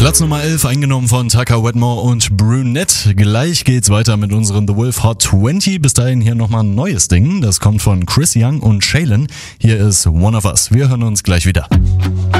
Platz Nummer 11 eingenommen von Tucker Wetmore und Brunette. Gleich geht's weiter mit unseren The Wolf Hot 20. Bis dahin hier nochmal ein neues Ding. Das kommt von Chris Young und Shaylin. Hier ist One of Us. Wir hören uns gleich wieder.